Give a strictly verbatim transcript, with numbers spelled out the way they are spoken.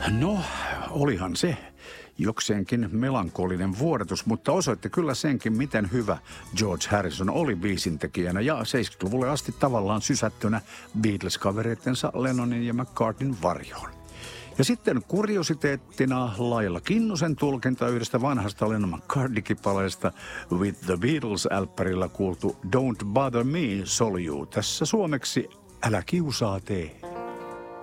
No, olihan se jokseenkin melankolinen vuodatus, mutta osoitti kyllä senkin, miten hyvä George Harrison oli biisintekijänä ja seitsemänkymmentäluvulle asti tavallaan sysättynä Beatles-kavereittensa Lennonin ja McCartneyn varjoon. Ja sitten kuriositeettina Laila Kinnusen tulkinta yhdestä vanhasta Lennon McCartney-kipaleesta With the Beatles-älppärillä kuultu Don't Bother Me, Solju. Tässä suomeksi Älä kiusaa tee.